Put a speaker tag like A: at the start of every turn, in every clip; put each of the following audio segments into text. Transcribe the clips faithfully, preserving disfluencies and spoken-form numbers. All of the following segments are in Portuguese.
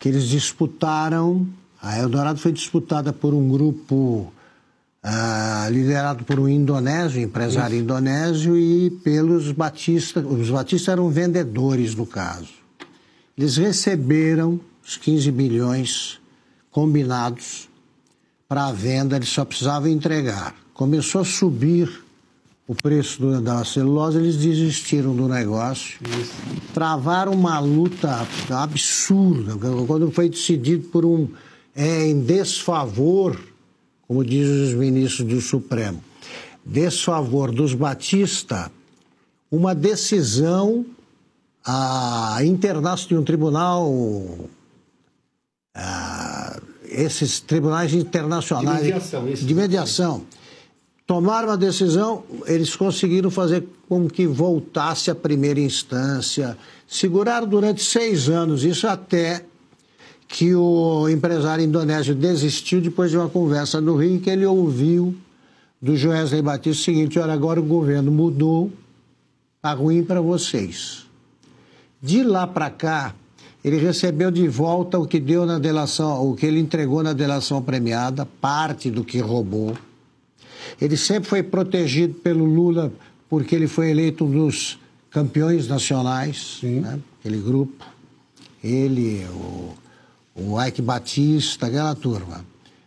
A: que eles disputaram, a Eldorado foi disputada por um grupo uh, liderado por um indonésio, empresário Isso. indonésio, e pelos Batista. Os Batista eram vendedores, no caso. Eles receberam os quinze bilhões combinados para a venda, eles só precisavam entregar. Começou a subir o preço do, da celulose, eles desistiram do negócio, Isso. travaram uma luta absurda, quando foi decidido por um, é, em desfavor, como dizem os ministros do Supremo, desfavor dos Batista, uma decisão a, internacional de um tribunal, a, esses tribunais internacionais
B: de mediação,
A: de mediação tomaram uma decisão, eles conseguiram fazer com que voltasse à primeira instância, seguraram durante seis anos, isso até que o empresário indonésio desistiu depois de uma conversa no Rio, que ele ouviu do Joesley Batista o seguinte: olha, agora o governo mudou, tá ruim para vocês. De lá para cá, ele recebeu de volta o que deu na delação, o que ele entregou na delação premiada, parte do que roubou. Ele sempre foi protegido pelo Lula porque ele foi eleito um dos campeões nacionais, né? Aquele grupo. Ele, o, o Ike Batista, aquela turma.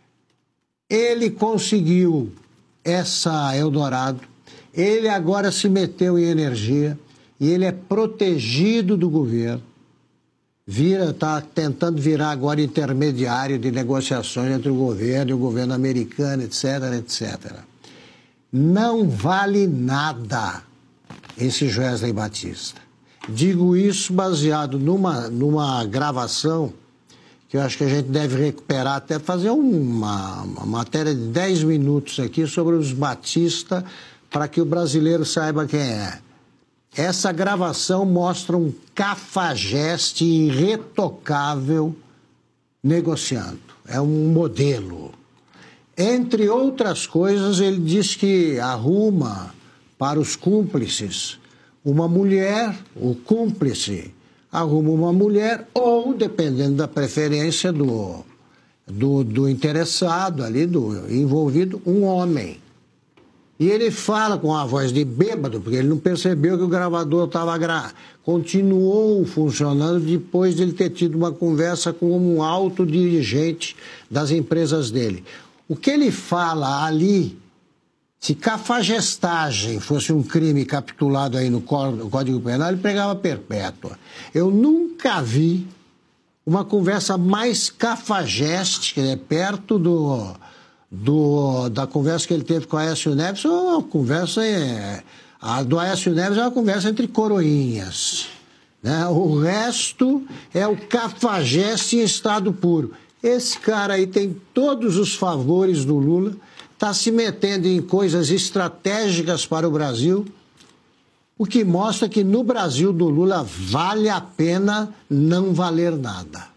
A: Ele conseguiu essa Eldorado, ele agora se meteu em energia e ele é protegido do governo. Vira, está tentando virar agora intermediário de negociações entre o governo e o governo americano, etc, etcétera. Não vale nada esse Joesley Batista. Digo isso baseado numa, numa gravação que eu acho que a gente deve recuperar, até fazer uma, uma matéria de dez minutos aqui sobre os Batista, para que o brasileiro saiba quem é. Essa gravação mostra um cafajeste irretocável negociando. É um modelo. Entre outras coisas, ele diz que arruma para os cúmplices uma mulher, o cúmplice arruma uma mulher ou, dependendo da preferência do, do, do interessado ali, do envolvido, um homem. E ele fala com a voz de bêbado, porque ele não percebeu que o gravador estava gra... continuou funcionando depois de ele ter tido uma conversa com um alto dirigente das empresas dele. O que ele fala ali, se cafajestagem fosse um crime capitulado aí no Código Penal, ele pregava perpétua. Eu nunca vi uma conversa mais cafajeste, quer dizer, perto do... Do, da conversa que ele teve com o Aécio Neves, uma conversa é, a do Aécio Neves é uma conversa entre coroinhas, né? O resto é o cafajeste em estado puro. Esse cara aí tem todos os favores do Lula, está se metendo em coisas estratégicas para o Brasil, o que mostra que no Brasil do Lula vale a pena não valer nada.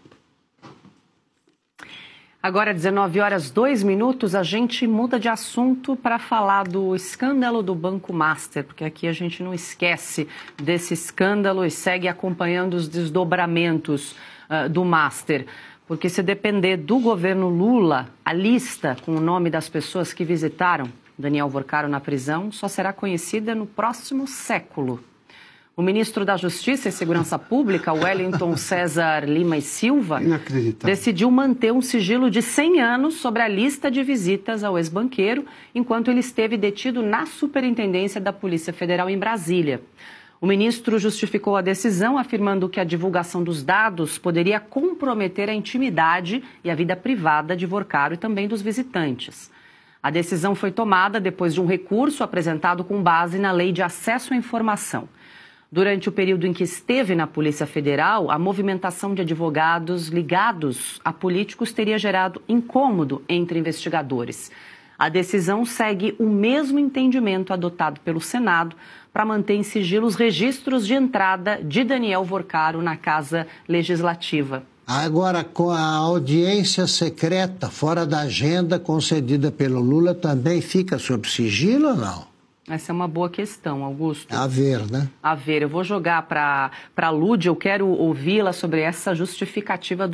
C: Agora, dezenove horas, dois minutos, a gente muda de assunto para falar do escândalo do Banco Master, porque aqui a gente não esquece desse escândalo e segue acompanhando os desdobramentos uh, do Master. Porque se depender do governo Lula, a lista com o nome das pessoas que visitaram Daniel Vorcaro na prisão só será conhecida no próximo século. O ministro da Justiça e Segurança Pública, Wellington César Lima e Silva, decidiu manter um sigilo de cem anos sobre a lista de visitas ao ex-banqueiro, enquanto ele esteve detido na Superintendência da Polícia Federal em Brasília. O ministro justificou a decisão, afirmando que a divulgação dos dados poderia comprometer a intimidade e a vida privada de Vorcaro e também dos visitantes. A decisão foi tomada depois de um recurso apresentado com base na Lei de Acesso à Informação. Durante o período em que esteve na Polícia Federal, a movimentação de advogados ligados a políticos teria gerado incômodo entre investigadores. A decisão segue o mesmo entendimento adotado pelo Senado para manter em sigilo os registros de entrada de Daniel Vorcaro na Casa Legislativa.
A: Agora, com a audiência secreta fora da agenda concedida pelo Lula, também fica sob sigilo ou não?
C: Essa é uma boa questão, Augusto.
A: A ver, né?
C: A ver, eu vou jogar para a Lúdia, eu quero ouvi-la sobre essa justificativa do